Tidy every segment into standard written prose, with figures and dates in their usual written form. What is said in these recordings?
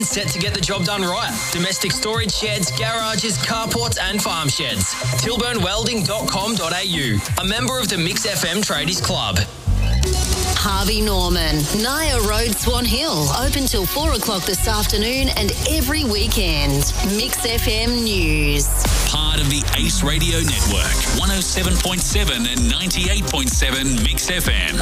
Set to get the job done right. Domestic storage sheds, garages, carports and farm sheds. tilburnwelding.com.au. A member of the Mix FM Tradies Club. Harvey Norman, Naya Road, Swan Hill. Open till 4 o'clock this afternoon and every weekend. Mix FM News. Part of the Ace Radio Network. 107.7 and 98.7 Mix FM.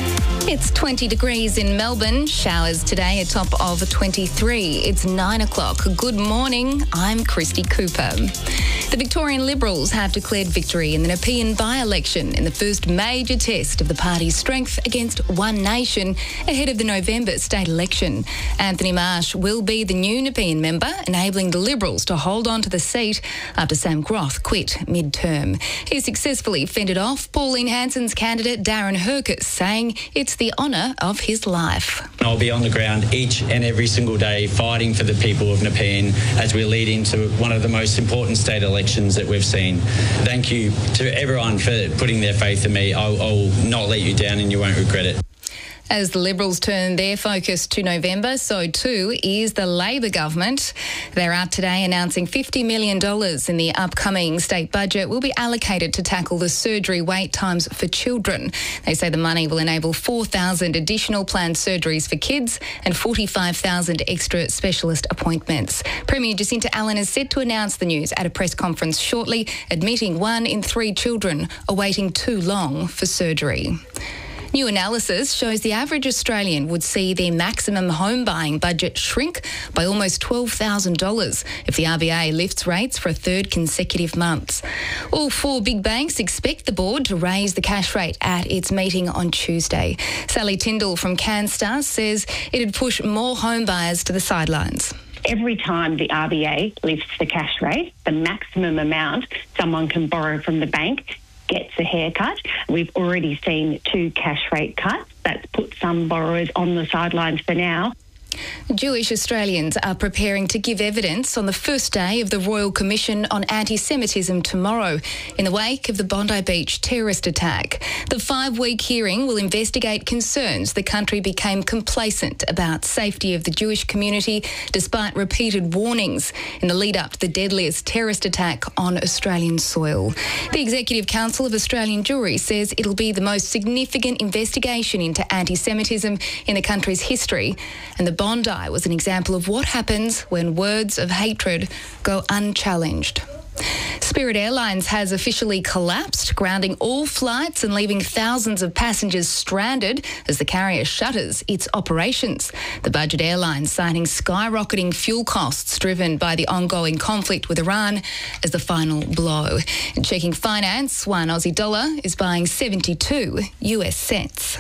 It's 20 degrees in Melbourne. Showers today, a top of 23. It's 9 o'clock. Good morning. I'm Christy Cooper. The Victorian Liberals have declared victory in the Nepean by-election in the first major test of the party's strength against One Nation ahead of the November state election. Anthony Marsh will be the new Nepean member, enabling the Liberals to hold on to the seat after Sam Groth quit mid-term. He successfully fended off Pauline Hanson's candidate Darren Hercus, saying it's the honour of his life. I'll be on the ground each and every single day fighting for the people of Nepean as we lead into one of the most important state elections that we've seen. Thank you to everyone for putting their faith in me. I'll not let you down and you won't regret it. As the Liberals turn their focus to November, so too is the Labor government. They're out today announcing $50 million in the upcoming state budget will be allocated to tackle the surgery wait times for children. They say the money will enable 4,000 additional planned surgeries for kids and 45,000 extra specialist appointments. Premier Jacinta Allen is set to announce the news at a press conference shortly, admitting 1 in 3 children are waiting too long for surgery. New analysis shows the average Australian would see their maximum home buying budget shrink by almost $12,000 if the RBA lifts rates for a third consecutive month. All 4 big banks expect the board to raise the cash rate at its meeting on Tuesday. Sally Tyndall from CanStar says it'd push more home buyers to the sidelines. Every time the RBA lifts the cash rate, the maximum amount someone can borrow from the bank gets a haircut. We've already seen 2 cash rate cuts. That's put some borrowers on the sidelines for now. Jewish Australians are preparing to give evidence on the first day of the Royal Commission on Anti-Semitism tomorrow in the wake of the Bondi Beach terrorist attack. The 5-week hearing will investigate concerns the country became complacent about safety of the Jewish community despite repeated warnings in the lead-up to the deadliest terrorist attack on Australian soil. The Executive Council of Australian Jewry says it'll be the most significant investigation into anti-Semitism in the country's history, and the Bondi was an example of what happens when words of hatred go unchallenged. Spirit Airlines has officially collapsed, grounding all flights and leaving thousands of passengers stranded as the carrier shutters its operations. The budget airline citing skyrocketing fuel costs driven by the ongoing conflict with Iran as the final blow. And checking finance, one Aussie dollar is buying 72 US cents.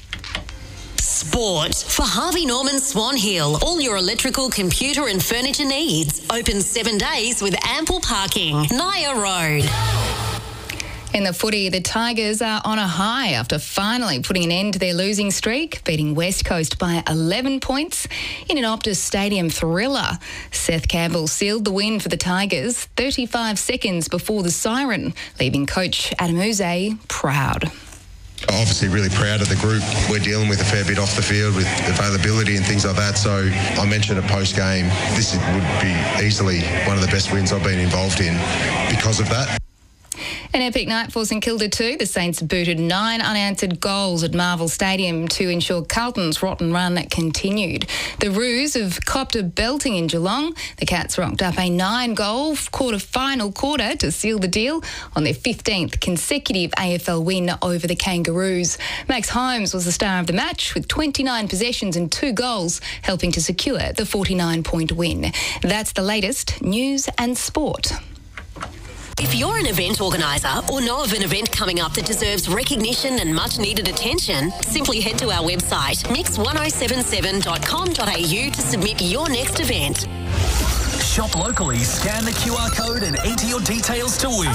Sport. For Harvey Norman Swan Hill, all your electrical, computer and furniture needs. Open 7 days with ample parking. Naya Road. In the footy, the Tigers are on a high after finally putting an end to their losing streak, beating West Coast by 11 points in an Optus Stadium thriller. Seth Campbell sealed the win for the Tigers 35 seconds before the siren, leaving coach Adam Uze proud. Obviously really proud of the group. We're dealing with a fair bit off the field with availability and things like that. So I mentioned a post-game, this would be easily one of the best wins I've been involved in because of that. An epic night for St Kilda too. The Saints booted 9 unanswered goals at Marvel Stadium to ensure Carlton's rotten run continued. The Roos have copped a belting in Geelong. The Cats rocked up a 9-goal final quarter to seal the deal on their 15th consecutive AFL win over the Kangaroos. Max Holmes was the star of the match with 29 possessions and 2 goals, helping to secure the 49-point win. That's the latest news and sport. If you're an event organiser or know of an event coming up that deserves recognition and much needed attention, simply head to our website mix1077.com.au to submit your next event. Shop locally, scan the QR code and enter your details to win.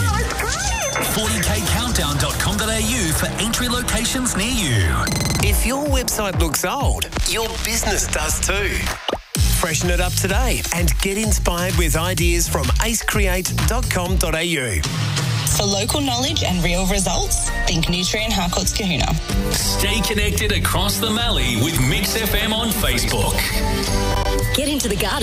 40kcountdown.com.au for entry locations near you. If your website looks old, your business does too. Freshen it up today and get inspired with ideas from acecreate.com.au. For local knowledge and real results, think Nutrien Harcourt's Kahuna. Stay connected across the Mallee with Mix FM on Facebook. Get into the garden